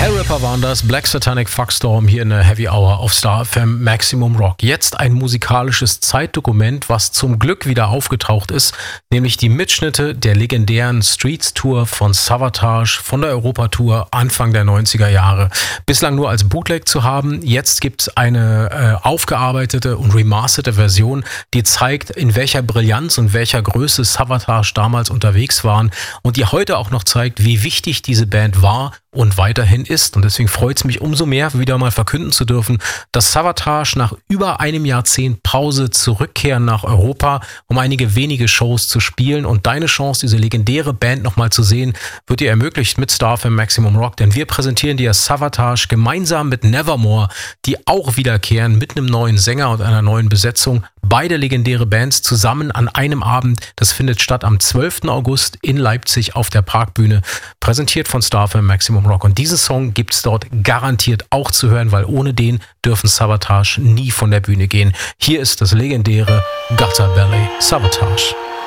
Hellripper waren das, Black Satanic Fuckstorm hier in der Heavy Hour auf Star FM Maximum Rock. Jetzt ein musikalisches Zeitdokument, was zum Glück wieder aufgetaucht ist, nämlich die Mitschnitte der legendären Streets Tour von Savatage von der Europa-Tour Anfang der 90er Jahre. Bislang nur als Bootleg zu haben, jetzt gibt es eine aufgearbeitete und remasterte Version, die zeigt, in welcher Brillanz und welcher Größe Savatage damals unterwegs waren und die heute auch noch zeigt, wie wichtig diese Band war und weiterhin ist. Und deswegen freut es mich umso mehr, wieder mal verkünden zu dürfen, dass Savatage nach über einem Jahrzehnt Pause zurückkehren nach Europa, um einige wenige Shows zu spielen. Und deine Chance, diese legendäre Band nochmal zu sehen, wird dir ermöglicht mit Star FM Maximum Rock. Denn wir präsentieren dir Savatage gemeinsam mit Nevermore, die auch wiederkehren mit einem neuen Sänger und einer neuen Besetzung. Beide legendäre Bands zusammen an einem Abend. Das findet statt am 12. August in Leipzig auf der Parkbühne. Präsentiert von Star FM Maximum Rock. Und diesen Song gibt es dort garantiert auch zu hören, weil ohne den dürfen Savatage nie von der Bühne gehen. Hier ist das legendäre Gutter Valley Savatage.